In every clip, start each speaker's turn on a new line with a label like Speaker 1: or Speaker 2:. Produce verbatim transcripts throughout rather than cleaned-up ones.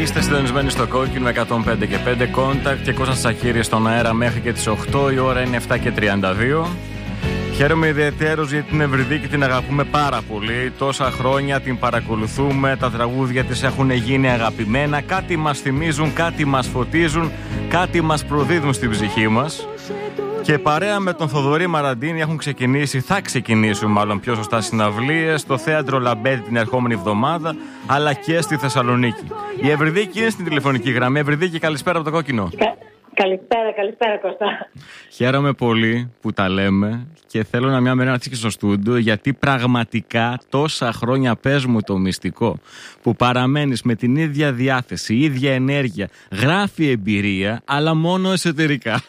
Speaker 1: Είστε συντονισμένοι στο Κόκκινο με εκατόν πέντε και πέντε Contact και Κώστας Τσακίρης στον αέρα μέχρι και τις οκτώ. Η ώρα είναι επτά και τριάντα δύο. Χαίρομαι ιδιαιτέρως γιατί την Ευρυδίκη την αγαπούμε πάρα πολύ. Τόσα χρόνια την παρακολουθούμε, τα τραγούδια της έχουν γίνει αγαπημένα. Κάτι μας θυμίζουν, κάτι μας φωτίζουν, κάτι μας προδίδουν στην ψυχή μας. Και παρέα με τον Θοδωρή Μαραντίνη έχουν ξεκινήσει, θα ξεκινήσουν μάλλον πιο σωστά, συναυλίες στο Θέατρο Λαμπέτη την ερχόμενη εβδομάδα, αλλά και στη Θεσσαλονίκη. Η Ευρυδίκη είναι στην τηλεφωνική γραμμή. Ευρυδίκη, καλησπέρα από το Κόκκινο.
Speaker 2: Καλησπέρα, καλησπέρα Κώστα.
Speaker 1: Χαίρομαι πολύ που τα λέμε και θέλω να μια μέρα να έρθεις και στο στούντιο, γιατί πραγματικά τόσα χρόνια πες μου το μυστικό που παραμένεις με την ίδια διάθεση, ίδια ενέργεια, γράφει εμπειρία, αλλά μόνο εσωτερικά.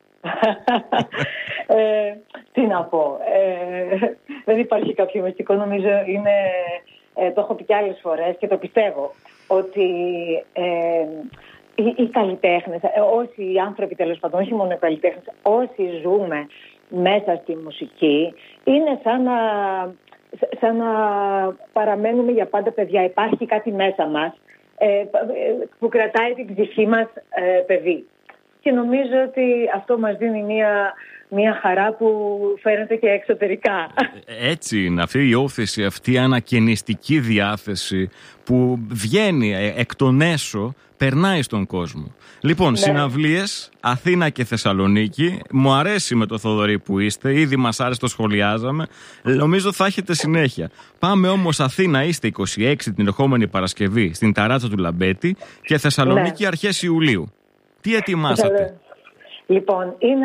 Speaker 2: ε, τι να πω, ε, δεν υπάρχει κάποιο μυστικό, νομίζω είναι, ε, το έχω πει και άλλες φορές και το πιστεύω, ότι ε, οι, οι καλλιτέχνες, όσοι οι άνθρωποι τέλος πάντων, όχι μόνο οι καλλιτέχνες, όσοι ζούμε μέσα στη μουσική, είναι σαν να, σαν να παραμένουμε για πάντα παιδιά. Υπάρχει κάτι μέσα μας ε, που κρατάει την ψυχή μας ε, παιδί. Και νομίζω ότι αυτό μας δίνει μια, μια χαρά που φαίνεται και εξωτερικά.
Speaker 1: Έτσι είναι, αυτή η όθηση, αυτή η ανακαινιστική διάθεση που βγαίνει εκ των έσω, περνάει στον κόσμο. Λοιπόν, ναι. Συναυλίες, Αθήνα και Θεσσαλονίκη. Μου αρέσει με το Θοδωρή που είστε, ήδη μας άρεσε, το σχολιάζαμε. Νομίζω θα έχετε συνέχεια. Πάμε όμως Αθήνα, είστε είκοσι έξι την ερχόμενη Παρασκευή στην Ταράτσα του Λαμπέτη και Θεσσαλονίκη, ναι, αρχές Ιουλίου. Τι ετοιμάσατε?
Speaker 2: Λοιπόν, είναι,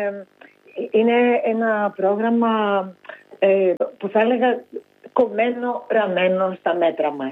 Speaker 2: είναι ένα πρόγραμμα ε, που θα έλεγα κομμένο, ραμμένο στα μέτρα μας.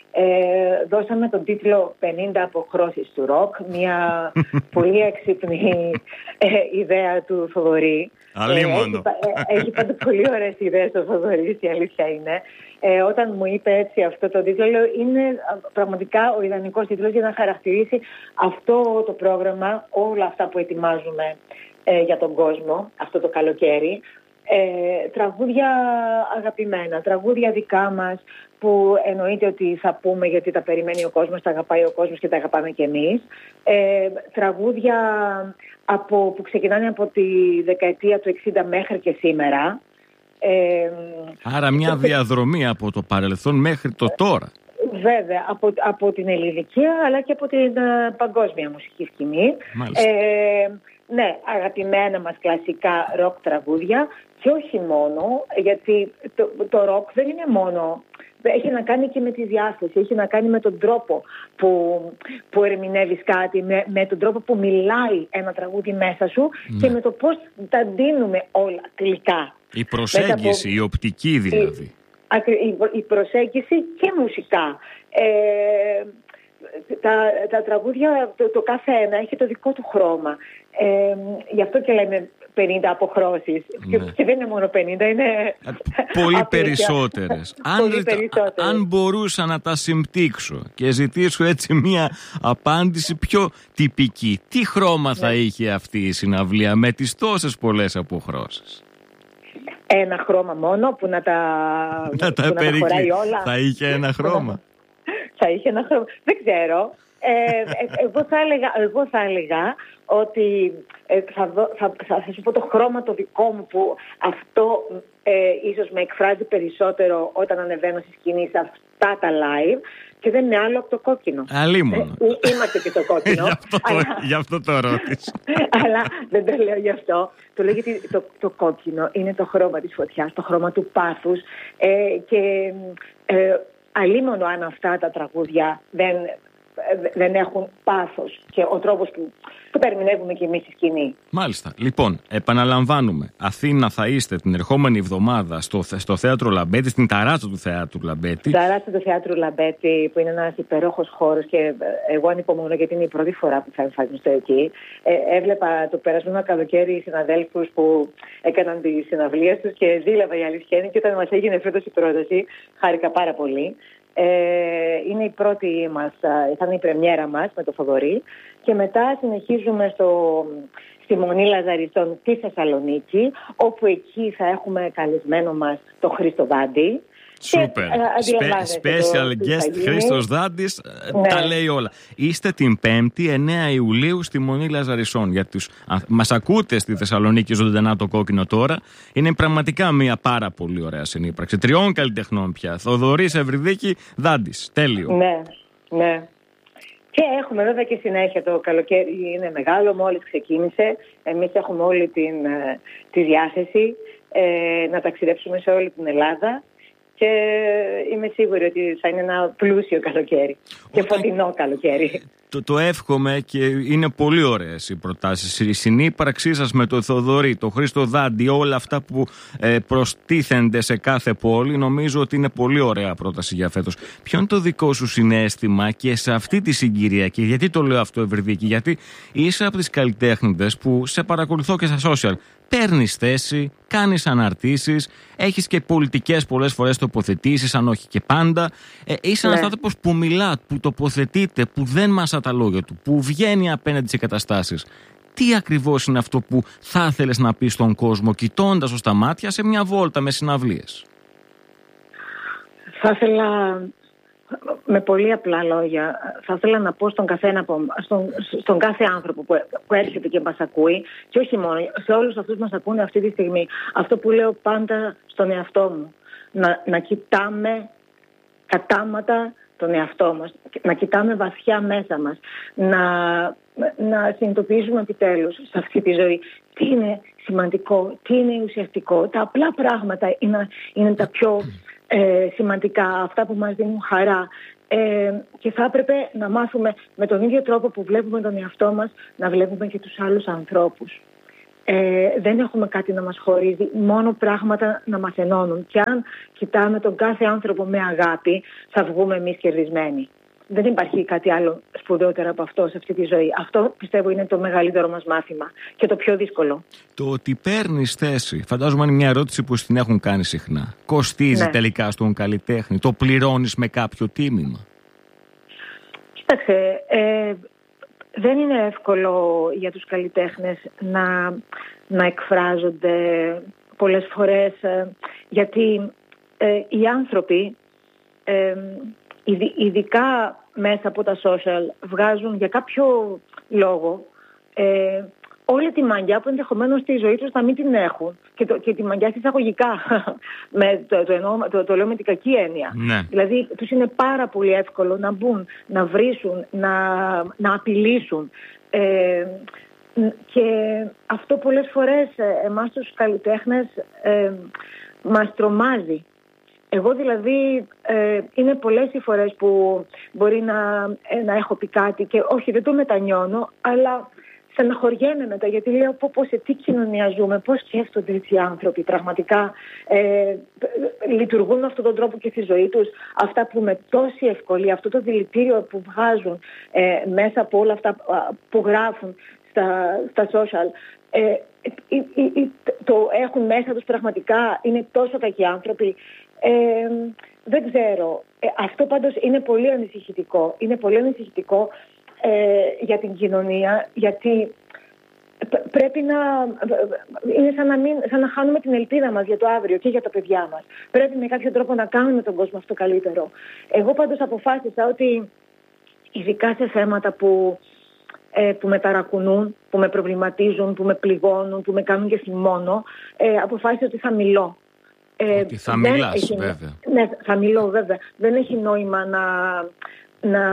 Speaker 2: Ε, δώσαμε τον τίτλο πενήντα αποχρώσεις του ροκ, μια πολύ έξυπνη ε, ιδέα του Θοδωρή.
Speaker 1: Αλίμονο.
Speaker 2: Ε, έχει, έχει πάντα πολύ ωραίες ιδέες ο Θοδωρής, η αλήθεια είναι. Ε, όταν μου είπε έτσι αυτό το τίτλο, λέω, είναι πραγματικά ο ιδανικός τίτλος για να χαρακτηρίσει αυτό το πρόγραμμα, όλα αυτά που ετοιμάζουμε ε, για τον κόσμο αυτό το καλοκαίρι. Ε, τραγούδια αγαπημένα, τραγούδια δικά μας που εννοείται ότι θα πούμε γιατί τα περιμένει ο κόσμος, τα αγαπάει ο κόσμος και τα αγαπάμε και εμείς. Ε, τραγούδια από, που ξεκινάνε από τη δεκαετία του εξήντα μέχρι και σήμερα. Ε,
Speaker 1: Άρα μια διαδρομή από το παρελθόν μέχρι το τώρα.
Speaker 2: Βέβαια, από, από την ελληνική αλλά και από την uh, παγκόσμια μουσική σκηνή. Ε, ναι, αγαπημένα μας κλασικά ροκ τραγούδια και όχι μόνο, γιατί το, το ροκ δεν είναι μόνο, έχει να κάνει και με τη διάθεση, έχει να κάνει με τον τρόπο που, που ερμηνεύεις κάτι, με, με τον τρόπο που μιλάει ένα τραγούδι μέσα σου, ναι, και με το πώς τα δίνουμε όλα τελικά.
Speaker 1: Η προσέγγιση, από... η οπτική δηλαδή.
Speaker 2: Η, η προσέγγιση και μουσικά. Ε, τα, τα τραγούδια, το, το κάθε ένα έχει το δικό του χρώμα. Ε, γι' αυτό και λέμε πενήντα αποχρώσεις. Ναι. Και, και δεν είναι μόνο πενήντα, είναι...
Speaker 1: Πολύ περισσότερες. αν,
Speaker 2: Πολύ περισσότερες.
Speaker 1: Αν μπορούσα να τα συμπτύξω και ζητήσω έτσι μια απάντηση πιο τυπική, τι χρώμα, ναι, θα είχε αυτή η συναυλία με τις τόσες πολλές αποχρώσεις?
Speaker 2: Ένα χρώμα μόνο που να τα,
Speaker 1: να τα,
Speaker 2: που να τα χωράει όλα.
Speaker 1: Θα είχε ένα χρώμα.
Speaker 2: Θα είχε ένα χρώμα. Δεν ξέρω. Ε, ε, εγώ, θα έλεγα, εγώ θα έλεγα ότι ε, θα, δω, θα, θα, θα σου πω το χρώμα το δικό μου που αυτό ε, ίσως με εκφράζει περισσότερο όταν ανεβαίνω στη σκηνή σε αυτά τα live και δεν είναι άλλο από το κόκκινο.
Speaker 1: Αλίμονο.
Speaker 2: Ε, είμαστε και το κόκκινο.
Speaker 1: γι, αυτό
Speaker 2: αλλά...
Speaker 1: το, γι' αυτό το ρώτησα.
Speaker 2: Αλλά δεν το λέω γι' αυτό. Το λέω γιατί το, το κόκκινο είναι το χρώμα της φωτιάς, το χρώμα του πάθους ε, και ε, αλίμονο αν αυτά τα τραγούδια δεν... δεν έχουν πάθος και ο τρόπος που, που τα ερμηνεύουμε και εμείς στη σκηνή.
Speaker 1: Μάλιστα. Λοιπόν, επαναλαμβάνουμε. Αθήνα θα είστε την ερχόμενη εβδομάδα στο, στο Θέατρο Λαμπέτη, στην ταράτσα του Θεάτρου Λαμπέτη.
Speaker 2: Ταράτσα του Θεάτρου Λαμπέτη, που είναι ένας υπερόχος χώρος και εγώ ανυπομονώ γιατί είναι η πρώτη φορά που θα εμφανιστώ εκεί. Ε, έβλεπα το περασμένο καλοκαίρι συναδέλφους που έκαναν τις συναυλίες τους και δίλευα η αλήθεια είναι και όταν μας έγινε φέτος η πρόταση, χάρηκα πάρα πολύ. Ε, είναι η πρώτη μας, θα είναι η πρεμιέρα μας με το Θοδωρή και μετά συνεχίζουμε στο, στη Μονή Λαζαριστών στη Θεσσαλονίκη, όπου εκεί θα έχουμε καλεσμένο μας το Χρήστο Βάντη
Speaker 1: Σούπερ. Special guest Χρήστος Δάντης, ναι. Τα λέει όλα. Είστε την Πέμπτη, εννέα Ιουλίου, στη Μονή Λαζαρισών. Για τους... Μας ακούτε στη Θεσσαλονίκη ζωντανά το κόκκινο τώρα. Είναι πραγματικά μια πάρα πολύ ωραία συνύπαρξη. Τριών καλλιτεχνών πια. Θοδωρής, Ευρυδίκη, Δάντης. Τέλειο.
Speaker 2: Ναι, ναι. Και έχουμε βέβαια και συνέχεια, το καλοκαίρι είναι μεγάλο, μόλις ξεκίνησε. Εμείς έχουμε όλη την, τη διάθεση ε, να ταξιδέψουμε σε όλη την Ελλάδα. Και είμαι σίγουρη ότι θα είναι ένα πλούσιο καλοκαίρι. Και Όταν... φωτεινό καλοκαίρι.
Speaker 1: Το, το εύχομαι και είναι πολύ ωραίες οι προτάσεις. Η συνύπαρξή σας με τον Θοδωρή, τον Χρήστο Δάντη, όλα αυτά που ε, προστίθενται σε κάθε πόλη, νομίζω ότι είναι πολύ ωραία πρόταση για φέτος. Ποιο είναι το δικό σου συναίσθημα και σε αυτή τη συγκυρία, και γιατί το λέω αυτό, Ευρυδίκη? Γιατί είσαι από τις καλλιτέχνηδες που σε παρακολουθώ και στα social. Παίρνεις θέση, κάνεις αναρτήσεις, έχεις και πολιτικές πολλές φορές τοποθετήσεις, αν όχι και πάντα. Ε, είσαι ναι. ένας άνθρωπος που μιλά, που τοποθετείται, που δεν μασά τα λόγια του, που βγαίνει απέναντι σε καταστάσεις. Τι ακριβώς είναι αυτό που θα ήθελες να πεις στον κόσμο, κοιτώντας ως τα μάτια σε μια βόλτα με συναυλίες?
Speaker 2: Θα ήθελα... Με πολύ απλά λόγια, θα ήθελα να πω στον, καθένα, στον, στον κάθε άνθρωπο που, που έρχεται και μας ακούει, και όχι μόνο, σε όλους αυτούς που μας ακούνε αυτή τη στιγμή, αυτό που λέω πάντα στον εαυτό μου, να, να κοιτάμε κατάματα τον εαυτό μας, να κοιτάμε βαθιά μέσα μας, να, να συνειδητοποιήσουμε επιτέλους σε αυτή τη ζωή τι είναι σημαντικό, τι είναι ουσιαστικό. Τα απλά πράγματα είναι, είναι τα πιο ε, σημαντικά, αυτά που μας δίνουν χαρά. Ε, και θα έπρεπε να μάθουμε με τον ίδιο τρόπο που βλέπουμε τον εαυτό μας να βλέπουμε και τους άλλους ανθρώπους. Ε, δεν έχουμε κάτι να μας χωρίζει, μόνο πράγματα να μας ενώνουν. Και αν κοιτάμε τον κάθε άνθρωπο με αγάπη, θα βγούμε εμείς κερδισμένοι. Δεν υπάρχει κάτι άλλο σπουδαιότερο από αυτό σε αυτή τη ζωή. Αυτό πιστεύω είναι το μεγαλύτερο μας μάθημα και το πιο δύσκολο.
Speaker 1: Το ότι παίρνεις θέση, φαντάζομαι είναι μια ερώτηση που την έχουν κάνει συχνά. Κοστίζει ναι. τελικά στον καλλιτέχνη? Το πληρώνεις με κάποιο τίμημα?
Speaker 2: Κοίταξε, ε, δεν είναι εύκολο για τους καλλιτέχνες να, να εκφράζονται πολλές φορές, ε, γιατί ε, οι άνθρωποι... Ε, ειδικά μέσα από τα social βγάζουν για κάποιο λόγο ε, όλη τη μαγιά που ενδεχομένως στη ζωή τους να μην την έχουν, και, το, και τη μαγιά εισαγωγικά με, το, το, εννοώ, το, το λέω με την κακή έννοια.
Speaker 1: Ναι.
Speaker 2: Δηλαδή τους είναι πάρα πολύ εύκολο να μπουν, να βρίσουν, να, να απειλήσουν, ε, και αυτό πολλές φορές εμάς τους καλλιτέχνες ε, μας τρομάζει. Εγώ δηλαδή ε, είναι πολλές οι φορές που μπορεί να, ε, να έχω πει κάτι και όχι, δεν το μετανιώνω, αλλά στεναχωριέμαι μετά, γιατί λέω πω, πω σε τι κοινωνία ζούμε, πώς σκέφτονται έτσι οι άνθρωποι πραγματικά, ε, λειτουργούν με αυτόν τον τρόπο και στη ζωή τους, αυτά που με τόση ευκολία, αυτό το δηλητήριο που βγάζουν ε, μέσα από όλα αυτά που γράφουν στα, στα social, ε, ε, ε, ε, το έχουν μέσα τους πραγματικά, είναι τόσο κακοί άνθρωποι. Ε, δεν ξέρω. Ε, αυτό πάντως είναι πολύ ανησυχητικό. Είναι πολύ ανησυχητικό ε, για την κοινωνία, γιατί πρέπει να... είναι σαν να, μην, σαν να χάνουμε την ελπίδα μας για το αύριο και για τα παιδιά μας. Πρέπει με κάποιο τρόπο να κάνουμε τον κόσμο αυτό καλύτερο. Εγώ πάντως αποφάσισα ότι ειδικά σε θέματα που, ε, που με ταρακουνούν, που με προβληματίζουν, που με πληγώνουν, που με κάνουν και θυμώνω, ε, αποφάσισα ότι θα μιλώ.
Speaker 1: Ε, ότι θα μιλάς, έχει, βέβαια.
Speaker 2: Ναι, θα μιλώ, βέβαια. Δεν έχει νόημα να, να,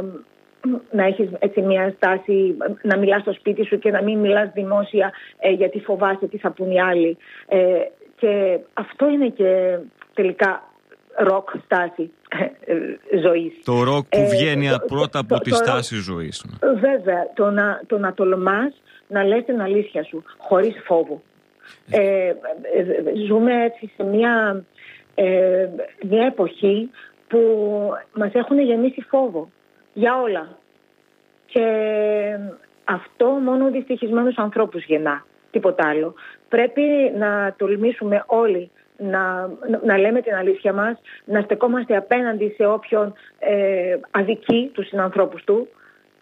Speaker 2: να έχεις έτσι μια στάση, να μιλάς στο σπίτι σου και να μην μιλάς δημόσια ε, γιατί φοβάσαι τι θα πουν οι άλλοι. Ε, και αυτό είναι και τελικά ροκ στάση ε, ζωής.
Speaker 1: Το ροκ που βγαίνει ε, πρώτα από το, τη το, στάση το, ζωής.
Speaker 2: Βέβαια, το να, το να τολμάς να λες την αλήθεια σου χωρίς φόβο. Ε, ζούμε έτσι σε μια, ε, μια εποχή που μας έχουν γεμίσει φόβο για όλα, και αυτό μόνο δυστυχισμένους ανθρώπους γεννά, τίποτα άλλο. Πρέπει να τολμήσουμε όλοι να, να λέμε την αλήθεια μας, να στεκόμαστε απέναντι σε όποιον ε, αδικεί τους συνανθρώπους του,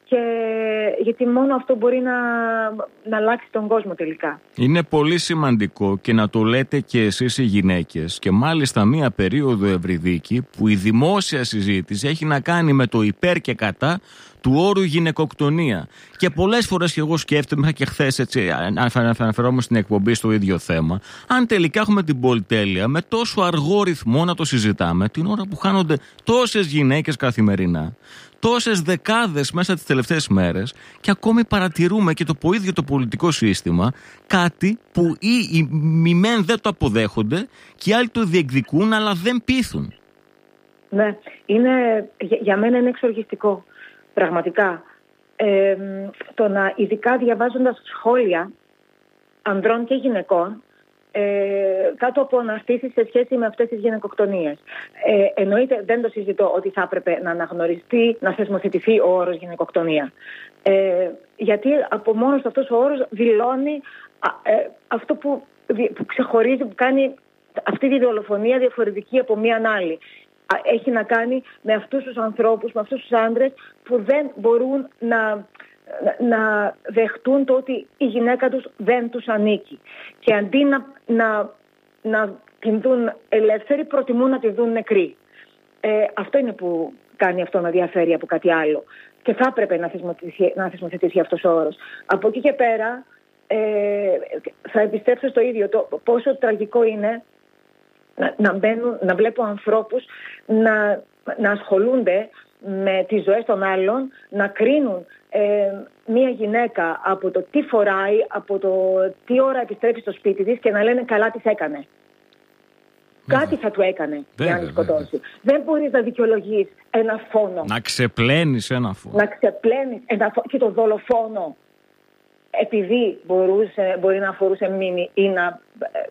Speaker 2: και γιατί μόνο αυτό μπορεί να, να αλλάξει τον κόσμο τελικά.
Speaker 1: Είναι πολύ σημαντικό και να το λέτε και εσείς οι γυναίκες, και μάλιστα μία περίοδο, Ευρυδίκη, που η δημόσια συζήτηση έχει να κάνει με το υπέρ και κατά του όρου γυναικοκτονία. Και πολλές φορές και εγώ σκέφτομαι, και χθες έτσι αναφερόμουν στην εκπομπή στο ίδιο θέμα, αν τελικά έχουμε την πολυτέλεια με τόσο αργό ρυθμό να το συζητάμε, την ώρα που χάνονται τόσες γυναίκες καθημερινά, τόσες δεκάδες μέσα τις τελευταίες μέρες, και ακόμη παρατηρούμε και το ίδιο το πολιτικό σύστημα κάτι που οι, οι μημέν δεν το αποδέχονται και οι άλλοι το διεκδικούν, αλλά δεν πείθουν.
Speaker 2: Ναι, είναι, για μένα είναι εξοργιστικό. Πραγματικά. Ε, το να, ειδικά διαβάζοντας σχόλια ανδρών και γυναικών, ε, κάτω από αναστήσεις σε σχέση με αυτές τις γυναικοκτονίες. Ε, εννοείται, δεν το συζητώ ότι θα έπρεπε να αναγνωριστεί, να θεσμοθετηθεί ο όρος γυναικοκτονία. Ε, γιατί από μόνος αυτός ο όρος δηλώνει α, ε, αυτό που, που ξεχωρίζει, που κάνει αυτή τη δολοφονία διαφορετική από μία άλλη. Έχει να κάνει με αυτούς τους ανθρώπους, με αυτούς τους άντρες που δεν μπορούν να, να δεχτούν το ότι η γυναίκα τους δεν τους ανήκει. Και αντί να, να, να την δουν ελεύθερη, προτιμούν να τη δουν νεκρή. Ε, αυτό είναι που κάνει αυτό να διαφέρει από κάτι άλλο. Και θα έπρεπε να θεσμοθετηθεί, να θεσμοθετηθεί αυτός ο όρος. Από εκεί και πέρα ε, θα επιστρέψω στο ίδιο, το πόσο τραγικό είναι Να, να, μπαίνουν, να βλέπω ανθρώπους να, να ασχολούνται με τις ζωές των άλλων, να κρίνουν ε, μία γυναίκα από το τι φοράει, από το τι ώρα επιστρέφει στο σπίτι της και να λένε καλά τις έκανε. Βέβαια. Κάτι θα του έκανε για να τη σκοτώσει. Δεν μπορείς να δικαιολογείς ένα φόνο.
Speaker 1: Να ξεπλένεις ένα φόνο.
Speaker 2: Να ξεπλένεις ένα φόνο και το δολοφόνο. Επειδή μπορούσε, μπορεί να αφορούσε μνήμη ή να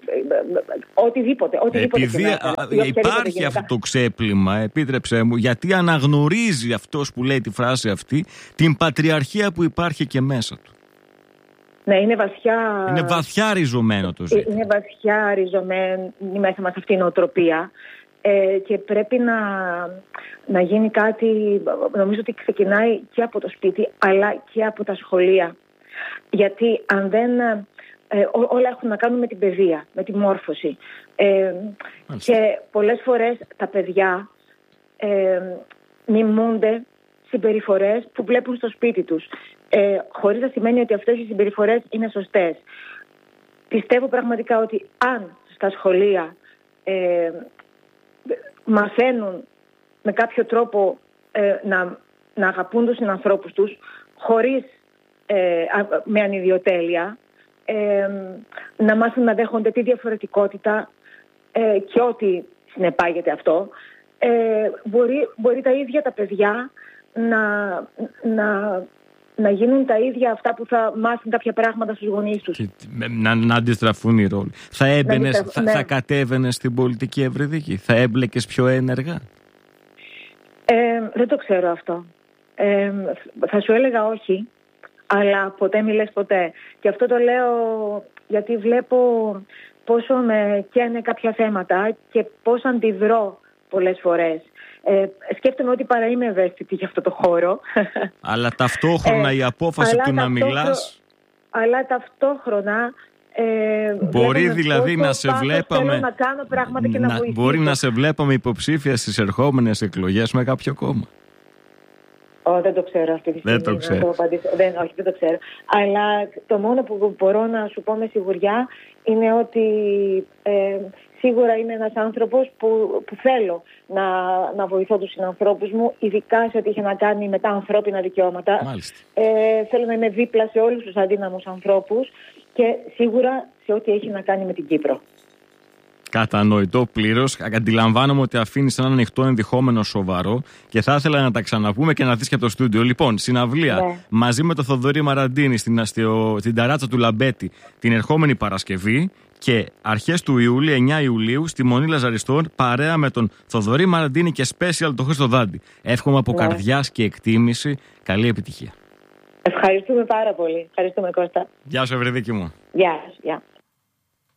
Speaker 2: οτιδήποτε, οτιδήποτε.
Speaker 1: Επειδή α, υπάρχει αυτό το ξέπλυμα, επίτρεψέ μου, γιατί αναγνωρίζει αυτός που λέει τη φράση αυτή την πατριαρχία που υπάρχει και μέσα του.
Speaker 2: Ναι, είναι βαθιά...
Speaker 1: Είναι βαθιά ριζωμένο το ζήτημα.
Speaker 2: Είναι βαθιά ριζωμένη μέσα μας αυτή η νοοτροπία. Ε, και πρέπει να, να γίνει κάτι, νομίζω ότι ξεκινάει και από το σπίτι αλλά και από τα σχολεία. Γιατί αν δεν, ε, ό, όλα έχουν να κάνουν με την παιδεία, με τη μόρφωση. Ε, και πολλές φορές τα παιδιά ε, μιμούνται συμπεριφορές που βλέπουν στο σπίτι τους. Ε, χωρίς να σημαίνει ότι αυτές οι συμπεριφορές είναι σωστές. Πιστεύω πραγματικά ότι αν στα σχολεία ε, μαθαίνουν με κάποιο τρόπο ε, να, να αγαπούν τους συνανθρώπους τους, χωρίς Ε, με ανιδιοτέλεια, ε, να μάθουν να δέχονται τη διαφορετικότητα ε, και ό,τι συνεπάγεται αυτό, ε, μπορεί, μπορεί τα ίδια τα παιδιά να, να, να γίνουν τα ίδια αυτά που θα μάθουν κάποια πράγματα στους γονείς τους. Και,
Speaker 1: να, να αντιστραφούν οι ρόλοι. Θα, έμπαινες, θα, ναι. θα κατέβαινες στην πολιτική, Ευρυδίκη? Θα έμπλεκες πιο ένεργα?
Speaker 2: Ε, δεν το ξέρω αυτό. Ε, θα σου έλεγα όχι. Αλλά ποτέ μη λες ποτέ. Και αυτό το λέω γιατί βλέπω πόσο με καίνε κάποια θέματα και πώς αντιδρώ πολλές φορές. Ε, σκέφτομαι ότι παρά είμαι ευαίσθητη για αυτό το χώρο. Αλλά
Speaker 1: ταυτόχρονα
Speaker 2: ε,
Speaker 1: η απόφαση του να μιλάς...
Speaker 2: Αλλά ταυτόχρονα... Ε,
Speaker 1: μπορεί δηλαδή να σε βλέπαμε...
Speaker 2: Να κάνω πράγματα και να, να βοηθήσω.
Speaker 1: Μπορεί να σε βλέπαμε υποψήφια στις ερχόμενες εκλογές με κάποιο κόμμα.
Speaker 2: Oh, δεν το ξέρω αυτή τη στιγμή.
Speaker 1: Δεν το ξέρω.
Speaker 2: Το δεν, όχι, δεν το ξέρω. Αλλά το μόνο που μπορώ να σου πω με σιγουριά είναι ότι ε, σίγουρα είμαι ένας άνθρωπος που, που θέλω να, να βοηθώ τους συνανθρώπους μου, ειδικά σε ό,τι είχε να κάνει με τα ανθρώπινα δικαιώματα. Ε, θέλω να είμαι δίπλα σε όλους τους αδύναμους ανθρώπους και σίγουρα σε ό,τι έχει να κάνει με την Κύπρο.
Speaker 1: Κατανοητό πλήρως. Αντιλαμβάνομαι ότι αφήνεις ένα ανοιχτό ενδεχόμενο σοβαρό και θα ήθελα να τα ξαναπούμε και να δεις και από το στούντιο. Λοιπόν, συναυλία ναι. μαζί με τον Θοδωρή Μαραντίνη στην, στην Ταράτσα του Λαμπέτη την ερχόμενη Παρασκευή και αρχές του Ιούλη, εννιά Ιουλίου, στη Μονή Λαζαριστών, παρέα με τον Θοδωρή Μαραντίνη και special τον Χρήστο Δάντη. Εύχομαι από ναι. καρδιάς και εκτίμηση καλή επιτυχία.
Speaker 2: Ευχαριστούμε πάρα πολύ. Ευχαριστούμε, Κώστα.
Speaker 1: Γεια σου, Ευρυδίκη μου.
Speaker 2: Γεια σας.